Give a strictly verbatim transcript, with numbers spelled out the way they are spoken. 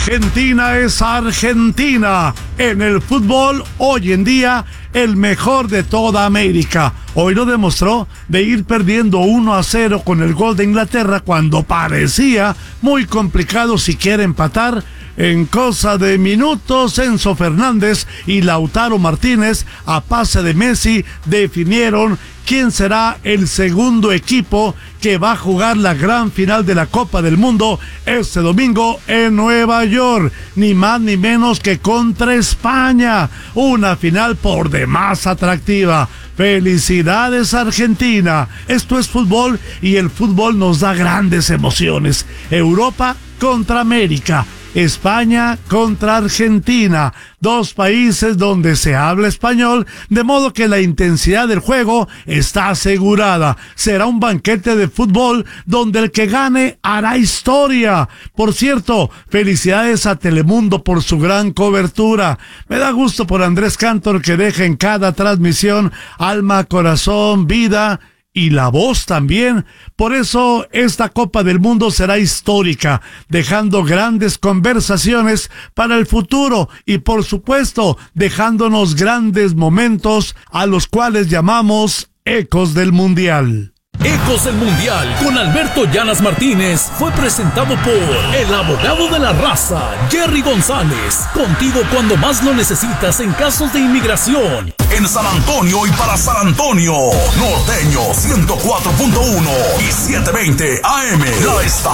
Argentina es Argentina. En el fútbol, hoy en día, el mejor de toda América. Hoy lo demostró de ir perdiendo uno a cero con el gol de Inglaterra cuando parecía muy complicado siquiera empatar. En cosa de minutos, Enzo Fernández y Lautaro Martínez, a pase de Messi, definieron quién será el segundo equipo que va a jugar la gran final de la Copa del Mundo este domingo en Nueva York. Ni más ni menos que contra España. Una final por demás atractiva. ¡Felicidades, Argentina! Esto es fútbol y el fútbol nos da grandes emociones. Europa contra América. España contra Argentina, dos países donde se habla español, de modo que la intensidad del juego está asegurada. Será un banquete de fútbol donde el que gane hará historia. Por cierto, felicidades a Telemundo por su gran cobertura. Me da gusto por Andrés Cantor, que deja en cada transmisión alma, corazón, vida y la voz también. Por eso esta Copa del Mundo será histórica, dejando grandes conversaciones para el futuro y, por supuesto, dejándonos grandes momentos a los cuales llamamos Ecos del Mundial. Ecos del Mundial con Alberto Llanas Martínez fue presentado por el abogado de la raza, Jerry González. Contigo cuando más lo necesitas en casos de inmigración. En San Antonio y para San Antonio, Norteño ciento cuatro punto uno y setecientos veinte A M. La estación